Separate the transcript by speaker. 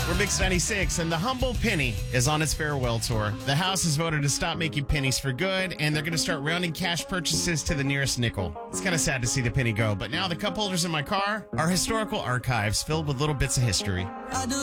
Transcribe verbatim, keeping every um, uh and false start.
Speaker 1: We're Mix ninety-six, and the Humble Penny is on its farewell tour. The House has voted to stop making pennies for good, and they're going to start rounding cash purchases to the nearest nickel. It's kind of sad to see the penny go, but now the cup holders in my car are historical archives filled with little bits of history.
Speaker 2: I do